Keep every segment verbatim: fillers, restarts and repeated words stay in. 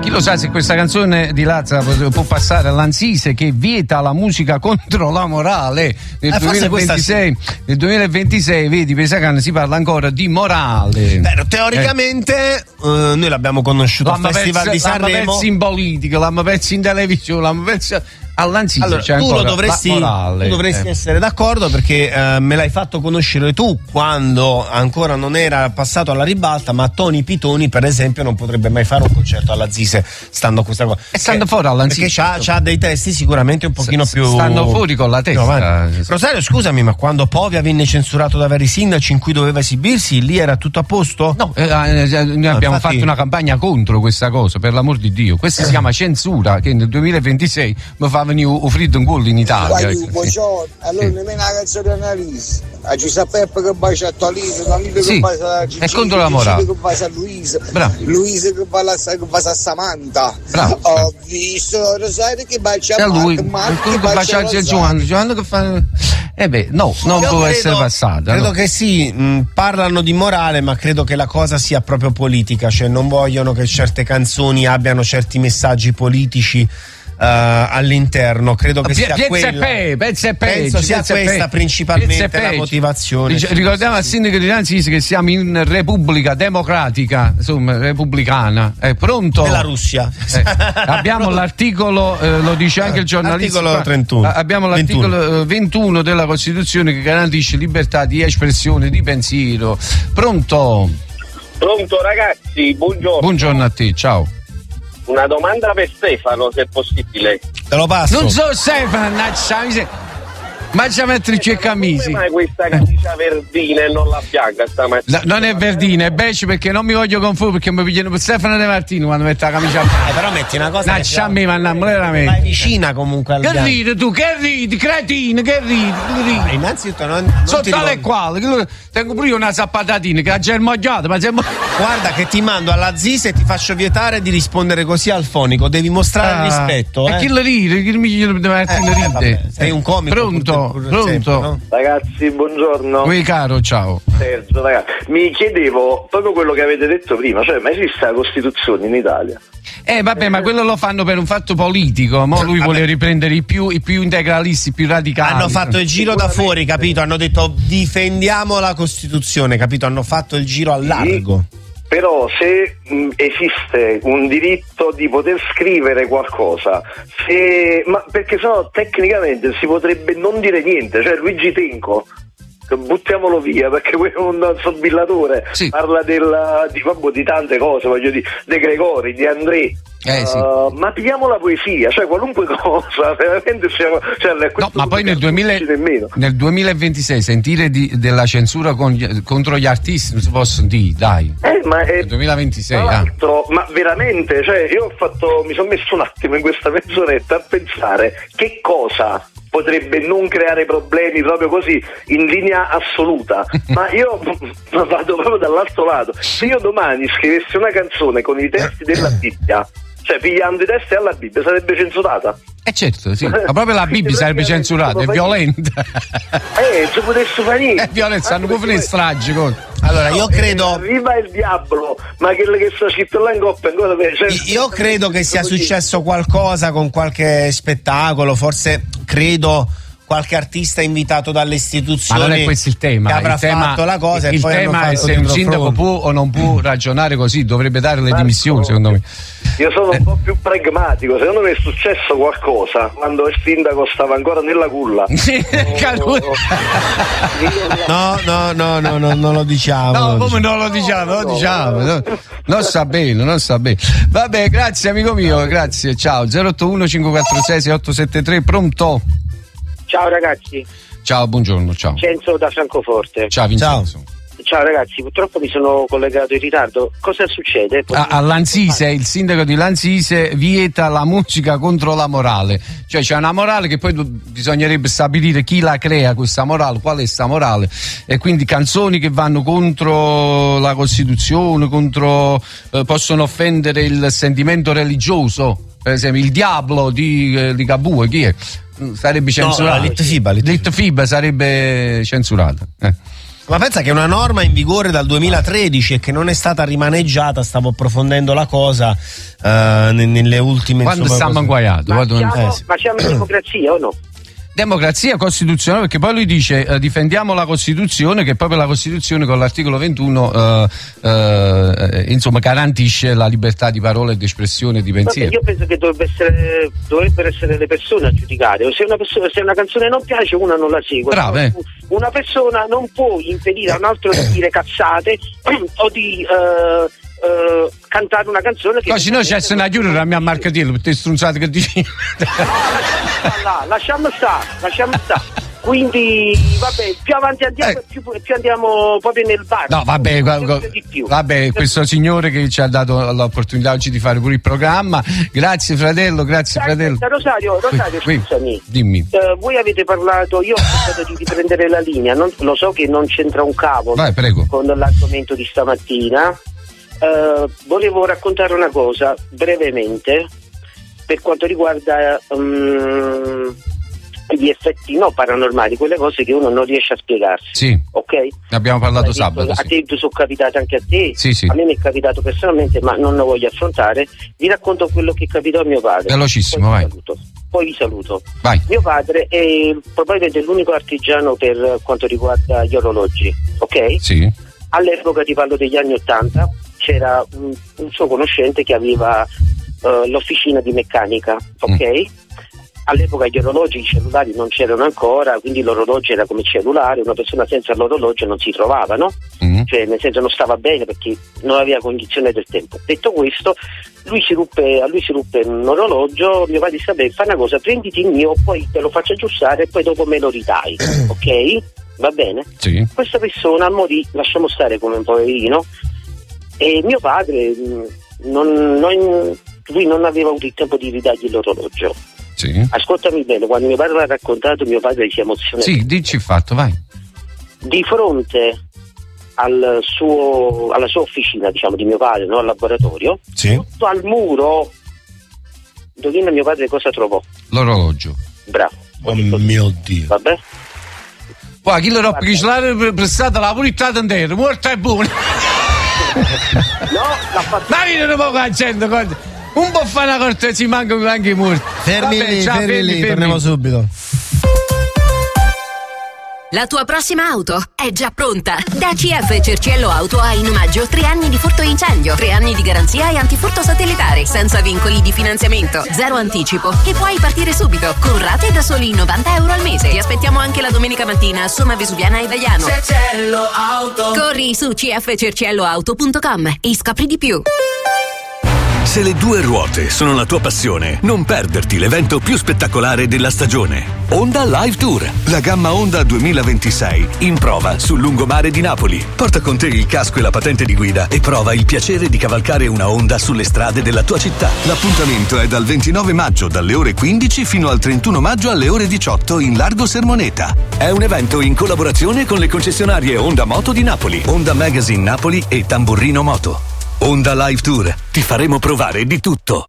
Chi lo sa se questa canzone di Lazza può passare all'Anzise che vieta la musica contro la morale. Nel, eh, duemilaventisei, sì. Nel duemilaventisei, vedi, Pesacane, si parla ancora di morale. Beh, teoricamente eh. uh, noi l'abbiamo conosciuto al Festival pezzi, di Sanremo. L'hanno perso in politica, l'hanno perso in televisione, l'hanno perso all'Anzise. Allora, c'è tu, ancora lo dovresti, morale, tu dovresti eh. essere d'accordo perché uh, me l'hai fatto conoscere tu quando ancora non era passato alla ribalta, ma Tony Pitoni per esempio non potrebbe mai fare un concerto alla Zise stando a questa cosa. E stando fuori all'Anzise. Perché c'ha, c'ha dei testi sicuramente un pochino S- più... Stanno fuori con la testa. No, Rosario, scusami, ma quando Povia venne censurato da vari sindaci in cui doveva esibirsi, lì era tutto a posto? No, eh, eh, noi no, abbiamo infatti... fatto una campagna contro questa cosa, per l'amor di Dio. Questa si chiama censura, che nel duemilaventisei mi fa venire un fritto gol in Italia. Io, buongiorno, allora nemmeno la canzone analisi. A Giuseppe che bacia a Tolino, Tolino sì, che bacia a Gigi, è contro la morale. Gigi che bacia a Luisa, Bravo. Luisa che bacia a Samantha. Bravo. Ho visto Rosario che bacia a lui, Marco, che bacia a Giovanni, Giovanni che fa... Eh beh, no, non Io può credo, essere passata. Credo no. che sì, mh, parlano di morale, ma credo che la cosa sia proprio politica, cioè non vogliono che certe canzoni abbiano certi messaggi politici Uh, all'interno. Credo che sia Piazza quella pe, Piazza pe, penso sia Piazza questa pe, principalmente Piazza la pe. motivazione. Dice, ricordiamo al sindaco di Anzise che siamo in Repubblica Democratica, insomma repubblicana. È pronto? Della Russia. Eh, abbiamo l'articolo, eh, lo dice anche il giornalista. Articolo trentuno. Abbiamo l'articolo ventuno. ventuno della Costituzione che garantisce libertà di espressione, di pensiero. Pronto? Pronto ragazzi, buongiorno. Buongiorno a te, ciao. Una domanda per Stefano, se è possibile. Te lo passo. Non so Stefano, naccia, ma già metterci e camisi. Come mai questa camicia verdina e non la bianca stamattina? No, non è verdina, è beige perché non mi voglio confondere perché mi pigliano per Stefano De Martino quando mette la camicia bianca. Eh, però metti una cosa. Naccia a me, ma non veramente. Vai vicina comunque al Che bianco. ridi tu, che ridi, cretino, che ridi, che ridi. Ah, innanzitutto non, non Sotto ti tale ricordo. quale, che lo- tengo pure io una zappatatina che ha germogliato, ma siamo... Guarda che ti mando alla Zise e ti faccio vietare di rispondere così al fonico. Devi mostrare Ah, rispetto. E eh. chi lo ride, chi mi De Martino Eh, eh, ride. vabbè, sei un comico. Pronto, pur- pur pronto. sempre, no? Ragazzi, buongiorno. Qui caro, ciao. Sergio, ragazzi. Mi chiedevo proprio quello che avete detto prima, cioè ma esiste la Costituzione in Italia? Eh vabbè, ma quello lo fanno per un fatto politico, mo lui vuole riprendere i più, i più integralisti, i più radicali. Hanno fatto il giro da fuori, capito? Hanno detto difendiamo la Costituzione, capito? Hanno fatto il giro al largo. Però se mh, esiste un diritto di poter scrivere qualcosa, se, ma perché sennò tecnicamente si potrebbe non dire niente, cioè Luigi Tenco, buttiamolo via perché quello è un sobbillatore, sì. Parla della, di, vabbè, di tante cose, voglio dire, De Gregori, di André. Eh, sì. Uh, ma pigliamo la poesia, cioè qualunque cosa, veramente siamo, cioè, No, ma poi nel, duemila, nel duemilaventisei sentire di, della censura con gli, contro gli artisti non si possono dire, dai. Eh, ma è, nel duemilaventisei, tra ah. l'altro, ma veramente, cioè io ho fatto, mi sono messo un attimo in questa mezz'oretta a pensare che cosa potrebbe non creare problemi proprio così in linea assoluta, ma io vado proprio dall'altro lato. Se io domani scrivessi una canzone con i testi della Bibbia, cioè pigliando i testi alla Bibbia, sarebbe censurata? Eh certo, sì, ma proprio la Bibbia sarebbe censurata, è violenta. Eh, se potesse fare niente. È violenta, stanno pure le stragi. Allora, io credo. Arriva il diavolo, ma che che sta scritto là in coppa ancora per... cioè, Io credo che sia successo qualcosa con qualche spettacolo, forse credo qualche artista invitato dalle istituzioni. Ma non è questo il tema. Che avrà il tema, fatto la cosa il e poi tema è se un sindaco può o non può ragionare così, dovrebbe dare le Marco, dimissioni, secondo me. Io sono un po' più pragmatico, secondo me è successo qualcosa quando il sindaco stava ancora nella culla. No, no, no, no, no, non lo diciamo. No, non come diciamo. non lo diciamo, non lo diciamo. No, non sta bene, non sta bene. Vabbè, grazie amico mio, grazie, ciao. zero otto uno cinque quattro sei sei otto sette tre, pronto? Ciao ragazzi. Ciao, buongiorno, ciao. Vincenzo da Francoforte. Ciao Vincenzo. Ciao. Ciao ragazzi, purtroppo mi sono collegato in ritardo. Cosa succede? A, a Lanzise, il sindaco di Lanzise vieta la musica contro la morale. Cioè c'è una morale che poi bisognerebbe stabilire chi la crea questa morale, qual è sta morale. E quindi canzoni che vanno contro la Costituzione, contro eh, possono offendere il sentimento religioso. Per esempio il Diablo di, eh, di Cabue, chi è? Sarebbe censurata. No, Litfiba, Litfiba sarebbe censurata. Eh. Ma pensa che è una norma in vigore dal duemilatredici e che non è stata rimaneggiata, stavo approfondendo la cosa uh, nelle ultime... Quando stiamo inguaiato? Ma, Quando... siamo, Eh, sì. ma siamo in democrazia o no? Democrazia costituzionale, perché poi lui dice eh, difendiamo la Costituzione, che proprio la Costituzione con l'articolo ventuno eh, eh, insomma garantisce la libertà di parola e di espressione e di pensiero. Vabbè, io penso che dovrebbe essere, dovrebbero essere le persone a giudicare. Se una, persona, se una canzone non piace, una non la segue. Bravo, eh. Una persona non può impedire a un altro di dire cazzate o di uh, uh, cantare una canzone che... No, se no c'è una chiusura la mia marcatillo per te strunzate che dici. Là, lasciamo stare, lasciamo stare. Quindi vabbè, più avanti andiamo Eh. più, più andiamo proprio nel bar. No, vabbè, gu- gu- Sempre di più. vabbè, questo signore che ci ha dato l'opportunità oggi di fare pure il programma. Grazie fratello, grazie Dai, fratello. aspetta, Rosario, Rosario, Qui, scusami. dimmi. Eh, voi avete parlato, io ho pensato di riprendere la linea, non, lo so che non c'entra un cavolo Vai, prego. con l'argomento di stamattina. Eh, volevo raccontare una cosa brevemente per quanto riguarda um, gli effetti no paranormali, quelle cose che uno non riesce a spiegarsi. Sì, Ok? ne abbiamo parlato Hai detto, sabato. a Sì. te sono capitate anche a te, Sì, sì. a me mi è capitato personalmente, ma non lo voglio affrontare. Vi racconto quello che capitò a mio padre. Velocissimo, Poi vi vai. saluto. Poi vi saluto. Vai. Mio padre è probabilmente l'unico artigiano per quanto riguarda gli orologi, ok? Sì. All'epoca, ti parlo degli anni Ottanta, c'era un, un suo conoscente che aveva uh, l'officina di meccanica, ok? Mm. All'epoca gli orologi, i cellulari non c'erano ancora, quindi l'orologio era come cellulare, una persona senza l'orologio non si trovava, no? Mm. Cioè, nel senso non stava bene perché non aveva cognizione del tempo. Detto questo, lui si ruppe, a lui si ruppe un orologio, mio padre disse: beh, fai una cosa, prenditi il mio, poi te lo faccio aggiustare e poi dopo me lo ridai, ok? Va bene? Sì. Questa persona morì, lasciamo stare come un poverino, e mio padre mh, non, non, lui non aveva avuto il tempo di ridargli l'orologio. Sì. Ascoltami bene, quando mio padre l'ha raccontato, mio padre si emoziona. Sì, dici il fatto, vai. Di fronte al suo, alla sua officina, diciamo, di mio padre, no? Al laboratorio, Sì. sotto al muro, indovina mio padre cosa trovò? L'orologio. Bravo. Oh mio Dio. Vabbè? Poi chi l'ha che prestata la pulittata intera, morta e buona. No, l'ha fatto. Ma viene un po' con la gente, guarda. Un po' fa una cortesia, manca anche i morti. Fermi Vabbè, lì, ciao, fermi fermi, lì, fermi. torniamo subito. La tua prossima auto è già pronta. Da C F Cerciello Auto hai in omaggio tre anni di furto incendio, tre anni di garanzia e antifurto satellitare, senza vincoli di finanziamento, zero anticipo e puoi partire subito con rate da soli novanta euro al mese. Ti aspettiamo anche la domenica mattina a Somma Vesuviana e Vaiano. Cerciello Auto. Corri su c f cerciello auto punto com e scopri di più. Se le due ruote sono la tua passione, non perderti l'evento più spettacolare della stagione. Honda Live Tour, la gamma Honda duemilaventisei, in prova sul lungomare di Napoli. Porta con te il casco e la patente di guida e prova il piacere di cavalcare una Honda sulle strade della tua città. L'appuntamento è dal ventinove maggio dalle ore quindici fino al trentuno maggio alle ore diciotto in Largo Sermoneta. È un evento in collaborazione con le concessionarie Honda Moto di Napoli, Honda Magazine Napoli e Tamburrino Moto. Honda Live Tour, ti faremo provare di tutto.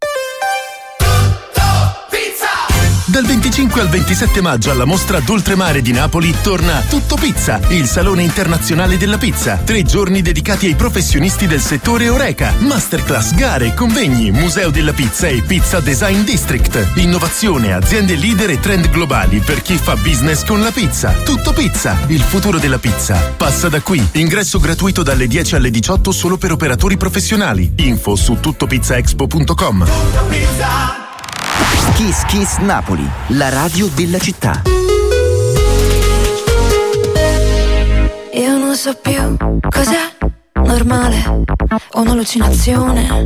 Dal venticinque al ventisette maggio alla mostra d'Oltremare di Napoli torna Tutto Pizza, il salone internazionale della pizza. Tre giorni dedicati ai professionisti del settore Oreca. Masterclass, gare, convegni, museo della pizza e Pizza Design District. Innovazione, aziende leader e trend globali per chi fa business con la pizza. Tutto Pizza, il futuro della pizza. Passa da qui. Ingresso gratuito dalle dieci alle diciotto solo per operatori professionali. Info su tuttopizzaexpo punto com. Kiss Kiss Napoli, la radio della città. Io non so più cos'è normale o un'allucinazione.